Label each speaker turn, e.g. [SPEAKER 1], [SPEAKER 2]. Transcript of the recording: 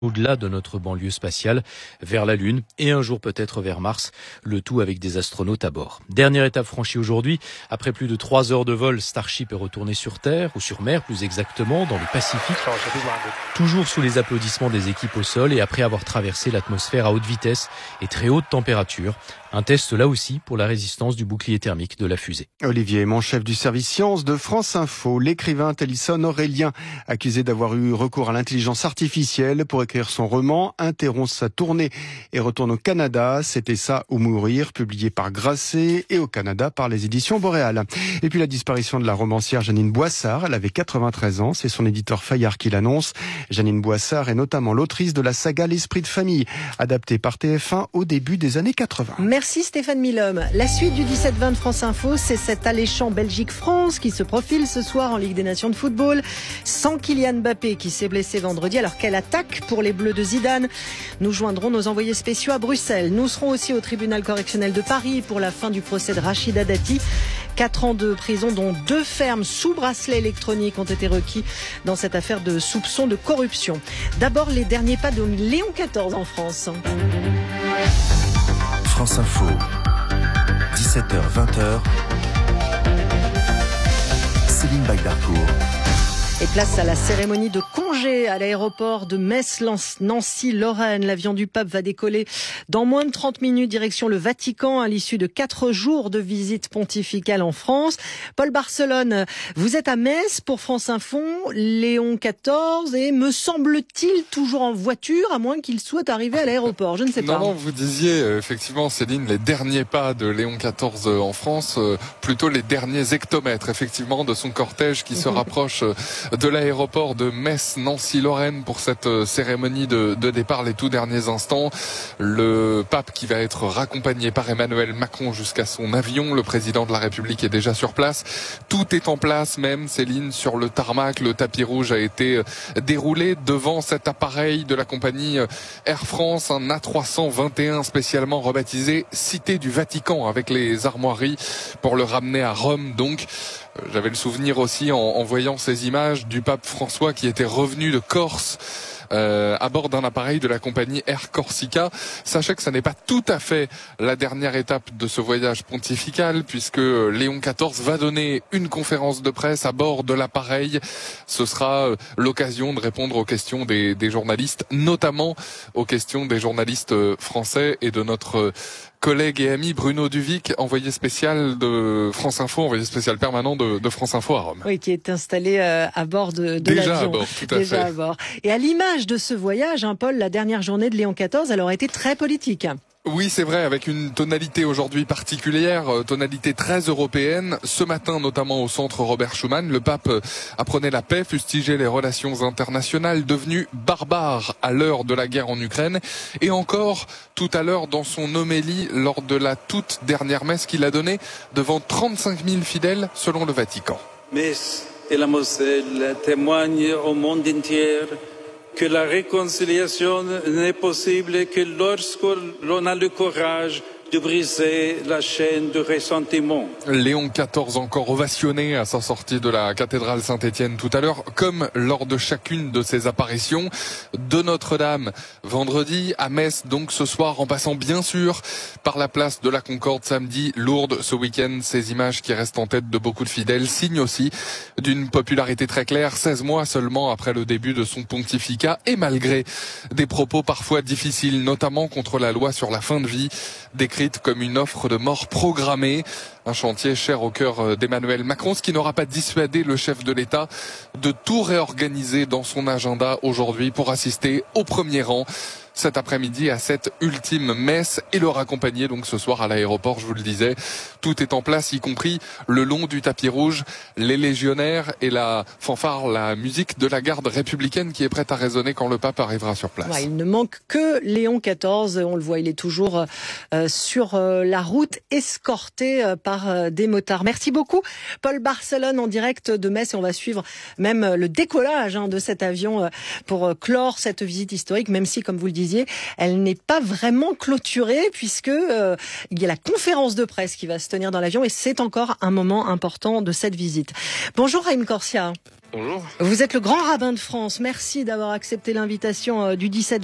[SPEAKER 1] au-delà de notre banlieue spatiale, vers la Lune et un jour peut-être vers Mars, le tout avec des astronautes à bord. Dernière étape franchie aujourd'hui, après plus de 3 heures de vol, Starship est retourné sur Terre, ou sur mer plus exactement, dans le Pacifique, toujours sous les applaudissements des équipes au sol et après avoir traversé l'atmosphère à haute vitesse et très haute température. Un test là aussi pour la résistance du bouclier thermique de la fusée.
[SPEAKER 2] Olivier Aymon, chef du service sciences de France Info. L'écrivain Tennyson Aurélien, accusé d'avoir eu recours à l'intelligence artificielle pour écrire son roman, interrompt sa tournée et retourne au Canada. C'était ça ou mourir, publié par Grasset et au Canada par les éditions Boréal. Et puis la disparition de la romancière Jeannine Boissard. Elle avait 93 ans. C'est son éditeur Fayard qui l'annonce. Jeannine Boissard est notamment l'autrice de la saga L'Esprit de famille, adaptée par TF1 au début des années 80.
[SPEAKER 3] Merci Stéphane Milhomme. La suite du 17-20 de France Info, c'est cet alléchant Belgique-France qui se profile ce soir en Ligue des Nations de football. Sans Kylian Mbappé qui s'est blessé vendredi, alors quelle attaque pour les Bleus de Zidane. Nous joindrons nos envoyés spéciaux à Bruxelles. Nous serons aussi au tribunal correctionnel de Paris pour la fin du procès de Rachida Dati. 4 ans de prison, dont 2 fermes sous bracelet électronique ont été requis dans cette affaire de soupçon de corruption. D'abord, les derniers pas de Léon XIV en France.
[SPEAKER 4] France Info, 17h-20h, Céline Bagdarcourt.
[SPEAKER 3] Et place à la cérémonie de congé à l'aéroport de Metz-Nancy-Lorraine. L'avion du pape va décoller dans moins de 30 minutes direction le Vatican à l'issue de 4 jours de visite pontificale en France. Paul Barcelone, vous êtes à Metz pour France Info, Léon XIV et me semble-t-il toujours en voiture à moins qu'il souhaite arriver à l'aéroport. Je ne sais pas.
[SPEAKER 5] Non, vous disiez effectivement Céline, les derniers pas de Léon XIV en France, plutôt les derniers hectomètres effectivement de son cortège qui se rapproche de l'aéroport de Metz-Nancy-Lorraine pour cette cérémonie de départ, les tout derniers instants. Le pape qui va être raccompagné par Emmanuel Macron jusqu'à son avion. Le président de la République est déjà sur place. Tout est en place même, Céline, sur le tarmac. Le tapis rouge a été déroulé devant cet appareil de la compagnie Air France, un A321 spécialement rebaptisé Cité du Vatican avec les armoiries pour le ramener à Rome. Donc, j'avais le souvenir aussi en voyant ces images du pape François qui était revenu de Corse à bord d'un appareil de la compagnie Air Corsica. Sachez que ça n'est pas tout à fait la dernière étape de ce voyage pontifical puisque Léon XIV va donner une conférence de presse à bord de l'appareil. Ce sera l'occasion de répondre aux questions des journalistes, notamment aux questions des journalistes français et de notre collègue et ami Bruno Duvic, envoyé spécial de France Info, envoyé spécial permanent de France Info à Rome.
[SPEAKER 3] Oui, qui est installé à bord de
[SPEAKER 5] Déjà
[SPEAKER 3] l'avion.
[SPEAKER 5] À bord, tout à
[SPEAKER 3] Déjà
[SPEAKER 5] fait.
[SPEAKER 3] À bord. Et à l'image de ce voyage, Paul, la dernière journée de Léon XIV, elle aurait été très politique.
[SPEAKER 5] Oui, c'est vrai, avec une tonalité aujourd'hui particulière, tonalité très européenne. Ce matin, notamment au centre Robert Schuman, le pape apprenait la paix, fustigeait les relations internationales devenues barbares à l'heure de la guerre en Ukraine. Et encore, tout à l'heure, dans son homélie, lors de la toute dernière messe qu'il a donnée devant 35 000 fidèles, selon le Vatican.
[SPEAKER 6] Metz et la Moselle témoignent au monde entier que la réconciliation n'est possible que lorsque l'on a le courage de briser la chaîne de ressentiment.
[SPEAKER 5] Léon XIV encore ovationné à sa sortie de la cathédrale Saint-Étienne tout à l'heure, comme lors de chacune de ses apparitions. De Notre-Dame vendredi, à Metz donc ce soir, en passant bien sûr par la place de la Concorde samedi, Lourdes ce week-end. Ces images qui restent en tête de beaucoup de fidèles, signe aussi d'une popularité très claire, 16 mois seulement après le début de son pontificat et malgré des propos parfois difficiles, notamment contre la loi sur la fin de vie, décrite comme une offre de mort programmée. Un chantier cher au cœur d'Emmanuel Macron, ce qui n'aura pas dissuadé le chef de l'État de tout réorganiser dans son agenda aujourd'hui pour assister au premier rang cet après-midi à cette ultime messe et le raccompagner donc ce soir à l'aéroport, je vous le disais. Tout est en place, y compris le long du tapis rouge, les légionnaires et la fanfare, la musique de la garde républicaine qui est prête à résonner quand le pape arrivera sur place.
[SPEAKER 3] Ouais, il ne manque que Léon XIV, on le voit, il est toujours sur la route escorté par par des motards. Merci beaucoup, Paul Barcelone, en direct de Metz. Et on va suivre même le décollage de cet avion pour clore cette visite historique, même si, comme vous le disiez, elle n'est pas vraiment clôturée, puisque il y a la conférence de presse qui va se tenir dans l'avion, et c'est encore un moment important de cette visite. Bonjour Haïm Corsia.
[SPEAKER 7] Bonjour.
[SPEAKER 3] Vous êtes le grand rabbin de France. Merci d'avoir accepté l'invitation du 17